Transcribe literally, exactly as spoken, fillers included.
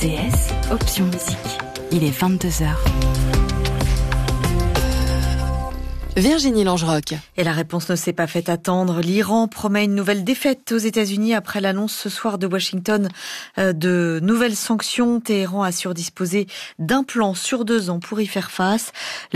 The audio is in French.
D S, option musique. Il est vingt-deux heures. Virginie Langerock. Et la réponse ne s'est pas fait attendre. L'Iran promet une nouvelle défaite aux États-Unis après l'annonce ce soir de Washington de nouvelles sanctions. Téhéran assure disposer d'un plan sur deux ans pour y faire face.